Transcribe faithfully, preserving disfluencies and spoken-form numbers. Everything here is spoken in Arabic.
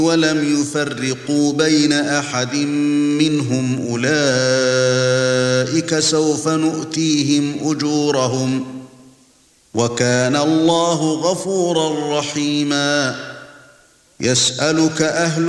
ولم يفرقوا بين أحد منهم أولئك سوف نؤتيهم أجورهم وكان الله غفورا رحيما. يسألك أهل